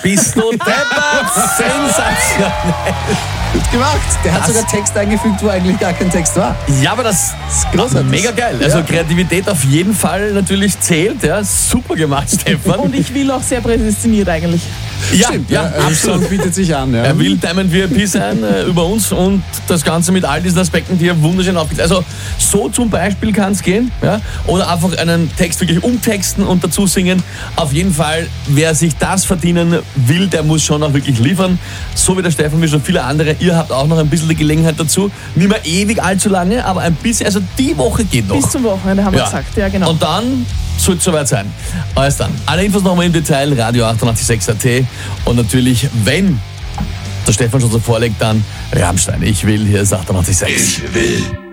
Bist du deppert? Sensationell. Gut gemacht. Der hat sogar Text eingefügt, wo eigentlich gar kein Text war. Ja, aber das ist großartig. mega geil. Also Kreativität auf jeden Fall natürlich zählt. Ja. Super gemacht, Stefan. Und ich will auch sehr prädestiniert eigentlich. Ja, Stimmt, ja, absolut. Song bietet sich an. Ja. Er will Diamond VIP sein über uns und das Ganze mit all diesen Aspekten, die er wunderschön aufgibt. Also so zum Beispiel kann es gehen. Ja? Oder einfach einen Text wirklich umtexten und dazu singen. Auf jeden Fall, wer sich das verdienen will, der muss schon auch wirklich liefern. So wie der Stefan, wie schon viele andere. Ihr habt auch noch ein bisschen die Gelegenheit dazu. Nicht mehr ewig allzu lange, aber ein bisschen. Also die Woche geht noch. Bis zum Wochenende haben wir gesagt. Ja, genau. Und dann soll es soweit sein. Alles dann. Alle Infos nochmal im Detail, Radio 886.at. Und natürlich, wenn der Stefan schon so vorlegt, dann Rammstein. Ich will, hier ist 886. Ich will.